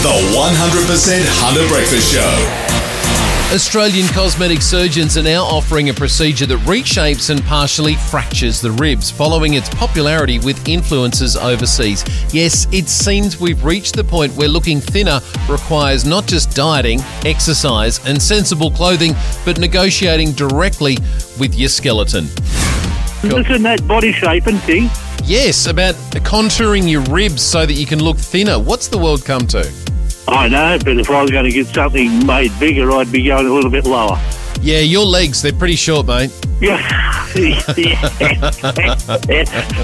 The 100% Hunter Breakfast Show. Australian cosmetic surgeons are now offering a procedure that reshapes and partially fractures the ribs, following its popularity with influencers overseas. Yes, it seems we've reached the point where looking thinner requires not just dieting, exercise and sensible clothing, but negotiating directly with your skeleton. Isn't that body shaping thing? Yes, about contouring your ribs so that you can look thinner. What's the world come to? I know, but if I was going to get something made bigger, I'd be going a little bit lower. Yeah, your legs, they're pretty short, mate. Yeah.